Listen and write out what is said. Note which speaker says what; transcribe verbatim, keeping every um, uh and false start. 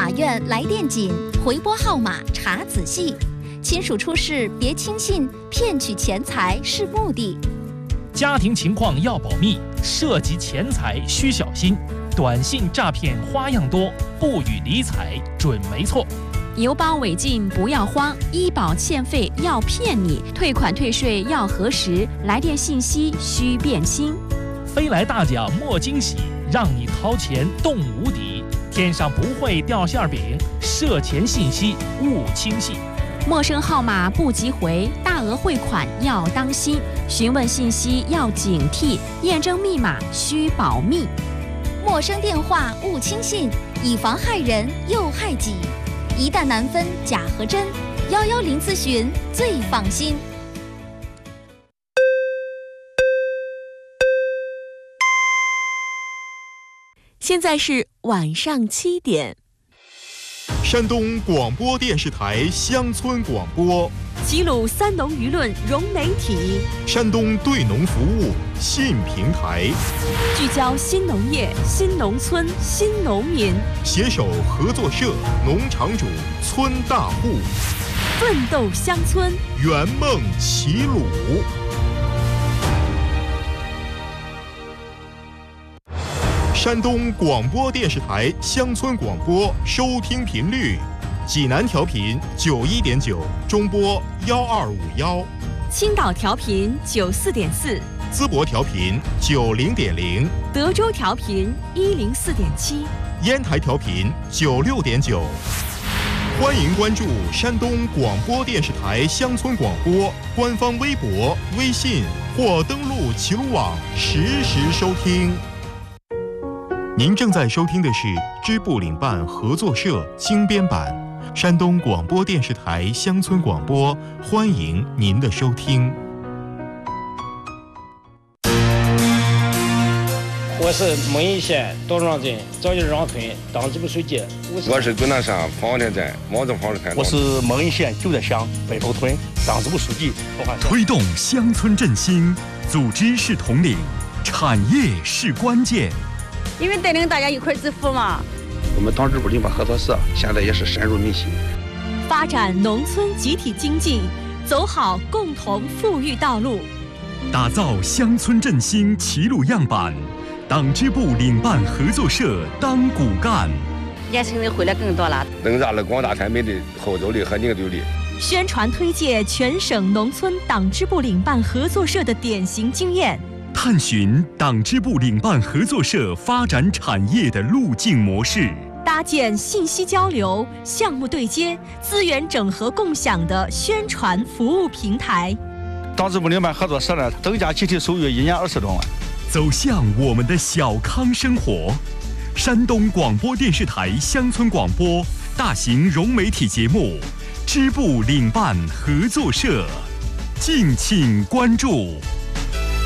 Speaker 1: 法院来电紧，回拨号码查仔细。亲属出事别轻信，骗取钱财是目的。
Speaker 2: 家庭情况要保密，涉及钱财需小心。短信诈骗花样多，不予理睬准没错。
Speaker 3: 邮包违禁不要慌，医保欠费要骗你，退款退税要核实，来电信息需辨清。
Speaker 2: 飞来大奖莫惊喜，让你掏钱动无敌。天上不会掉馅饼，涉钱信息勿轻信。
Speaker 3: 陌生号码不急回，大额汇款要当心，询问信息要警惕，验证密码需保密。
Speaker 1: 陌生电话勿轻信，以防害人又害己。一旦难分假和真，幺幺零咨询最放心。
Speaker 4: 现在是晚上七点。
Speaker 5: 山东广播电视台乡村广播，
Speaker 4: 齐鲁三农舆论融媒体，
Speaker 5: 山东对农服务信平台，
Speaker 4: 聚焦新农业、新农村、新农民，
Speaker 5: 携手合作社、农场主、村大户，
Speaker 4: 奋斗乡村，
Speaker 5: 圆梦齐鲁。山东广播电视台乡村广播收听频率：济南调频九一点九，中波幺二五幺；
Speaker 4: 青岛调频九四点四，
Speaker 5: 淄博调频九零点零，
Speaker 4: 德州调频一零四点七，
Speaker 5: 烟台调频九六点九。欢迎关注山东广播电视台乡村广播官方微博、微信或登录齐鲁网实时收听。您正在收听的是支部领办合作社精编版山东广播电视台乡村广播，欢迎您的收听。
Speaker 6: 我是蒙阴县道庄镇赵家庄村党支部书记。
Speaker 7: 我是终南山方田镇毛泽房村。
Speaker 8: 我是蒙阴县九寨乡北头村党支部书记。
Speaker 9: 推动乡村振兴，组织是统领，产业是关键。
Speaker 10: 因为带领大家一块致富嘛。
Speaker 7: 我们党支部领办合作社现在也是深入民心，
Speaker 4: 发展农村集体经济，走好共同富裕道路，
Speaker 9: 打造乡村振兴齐鲁样板。党支部领办合作社当骨干，
Speaker 10: 年轻人回来更多了，
Speaker 7: 增加了广大村民的号召力和凝聚力。
Speaker 4: 宣传推介全省农村党支部领办合作社的典型经验，
Speaker 9: 探寻党支部领办合作社发展产业的路径模式，
Speaker 4: 搭建信息交流、项目对接、资源整合共享的宣传服务平台。
Speaker 8: 党支部领办合作社呢，增加集体收入一年二十多万。
Speaker 9: 走向我们的小康生活。山东广播电视台乡村广播大型融媒体节目支部领办合作社，敬请关注。